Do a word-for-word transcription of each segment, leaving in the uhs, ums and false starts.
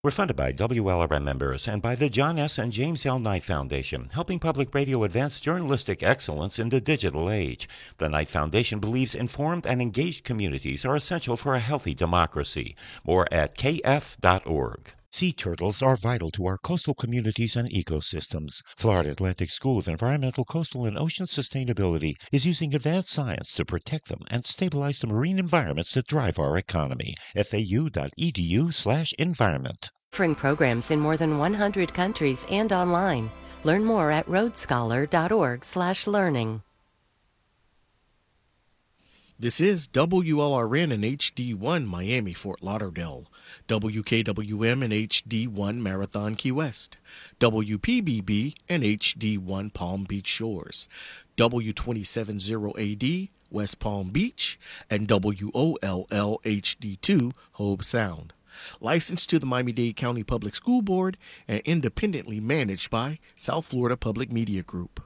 We're funded by W L R M members and by the John S. and James L. Knight Foundation, helping public radio advance journalistic excellence in the digital age. The Knight Foundation believes informed and engaged communities are essential for a healthy democracy. More at k f dot org. Sea turtles are vital to our coastal communities and ecosystems. Florida Atlantic School of Environmental, Coastal, and Ocean Sustainability is using advanced science to protect them and stabilize the marine environments that drive our economy. f a u dot e d u slash environment. Offering programs in more than one hundred countries and online. Learn more at roadscholar dot org slash learning. This is W L R N and H D one Miami, Fort Lauderdale, W K W M and H D one Marathon, Key West, W P B B and H D one Palm Beach Shores, W two seven zero A D West Palm Beach, and W O L L H D two Hobe Sound. Licensed to the Miami-Dade County Public School Board and independently managed by South Florida Public Media Group.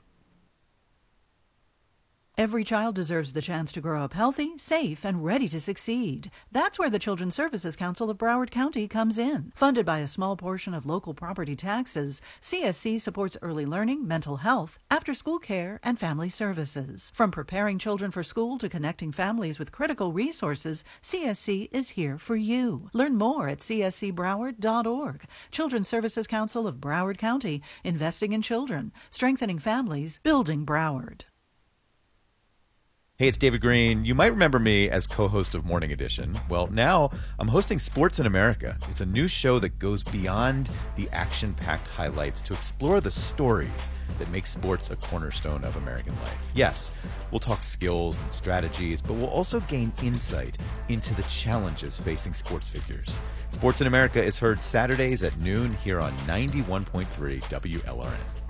Every child deserves the chance to grow up healthy, safe, and ready to succeed. That's where the Children's Services Council of Broward County comes in. Funded by a small portion of local property taxes, C S C supports early learning, mental health, after-school care, and family services. From preparing children for school to connecting families with critical resources, C S C is here for you. Learn more at c s c broward dot org. Children's Services Council of Broward County, investing in children, strengthening families, building Broward. Hey, it's David Green. You might remember me as co-host of Morning Edition. Well, now I'm hosting Sports in America. It's a new show that goes beyond the action-packed highlights to explore the stories that make sports a cornerstone of American life. Yes, we'll talk skills and strategies, but we'll also gain insight into the challenges facing sports figures. Sports in America is heard Saturdays at noon here on ninety-one point three W L R N.